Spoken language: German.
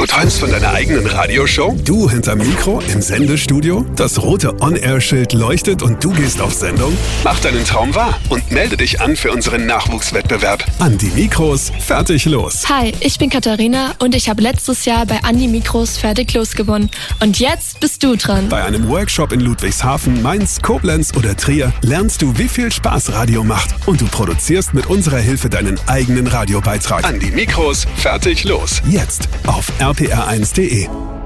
Du träumst von deiner eigenen Radioshow? Du hinterm Mikro im Sendestudio? Das rote On-Air-Schild leuchtet und du gehst auf Sendung? Mach deinen Traum wahr und melde dich an für unseren Nachwuchswettbewerb. An die Mikros, fertig, los. Hi, ich bin Katharina und ich habe letztes Jahr bei Andi Mikros fertig los gewonnen. Und jetzt bist du dran. Bei einem Workshop in Ludwigshafen, Mainz, Koblenz oder Trier lernst du, wie viel Spaß Radio macht. Und du produzierst mit unserer Hilfe deinen eigenen Radiobeitrag. An die Mikros, fertig, los. Jetzt auf rpr1.de.